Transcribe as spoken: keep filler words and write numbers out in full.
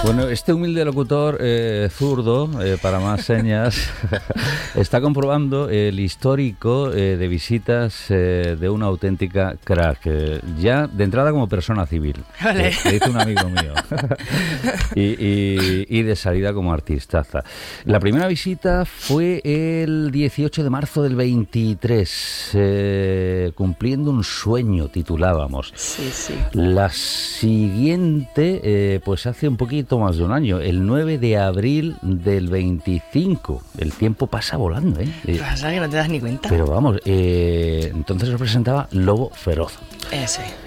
Bueno, este humilde locutor eh, zurdo, eh, para más señas, está comprobando el histórico eh, de visitas eh, de una auténtica crack. Eh, ya de entrada como persona civil, Vale. eh, que dice un amigo mío, y, y, y de salida como artistaza. La primera visita fue el dieciocho de marzo del veintitrés, eh, cumpliendo un sueño, titulábamos. Sí, sí. La siguiente, eh, pues hace un poquito más de un año, el nueve de abril del veinticinco. El tiempo pasa volando, ¿eh? ¿Qué pasa? Que no te das ni cuenta. Pero vamos, eh, entonces lo presentaba Lobo Feroz. Ese.